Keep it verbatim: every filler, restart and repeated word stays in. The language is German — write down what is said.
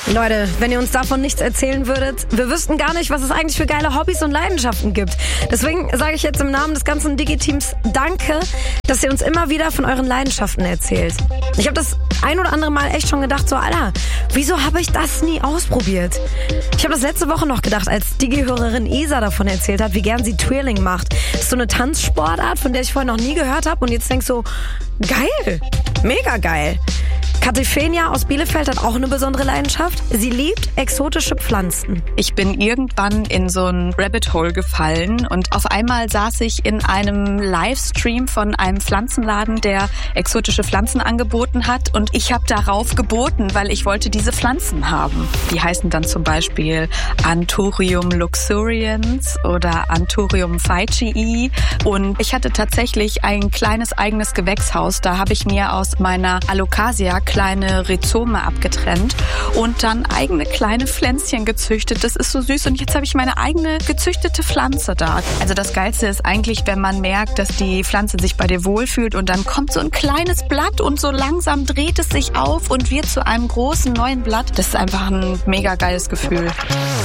Leute, wenn ihr uns davon nichts erzählen würdet, wir wüssten gar nicht, was es eigentlich für geile Hobbys und Leidenschaften gibt. Deswegen sage ich jetzt im Namen des ganzen Digi-Teams Danke, dass ihr uns immer wieder von euren Leidenschaften erzählt. Ich habe das ein oder andere Mal echt schon gedacht, so Alter, wieso habe ich das nie ausprobiert? Ich habe das letzte Woche noch gedacht, als Digi-Hörerin Isa davon erzählt hat, wie gern sie Twirling macht. Das ist so eine Tanzsportart, von der ich vorher noch nie gehört habe und jetzt denkst so, geil, mega geil. Katefenia aus Bielefeld hat auch eine besondere Leidenschaft. Sie liebt exotische Pflanzen. Ich bin irgendwann in so ein Rabbit Hole gefallen und auf einmal saß ich in einem Livestream von einem Pflanzenladen, der exotische Pflanzen angeboten hat und ich habe darauf geboten, weil ich wollte diese Pflanzen haben. Die heißen dann zum Beispiel Anthurium luxurians oder Anthurium veitchii und ich hatte tatsächlich ein kleines eigenes Gewächshaus. Da habe ich mir aus meiner Alocasia kleine Rhizome abgetrennt und dann eigene kleine Pflänzchen gezüchtet. Das ist so süß und jetzt habe ich meine eigene gezüchtete Pflanze da. Also das Geilste ist eigentlich, wenn man merkt, dass die Pflanze sich bei dir wohlfühlt und dann kommt so ein kleines Blatt und so langsam dreht es sich auf und wird zu einem großen neuen Blatt. Das ist einfach ein mega geiles Gefühl.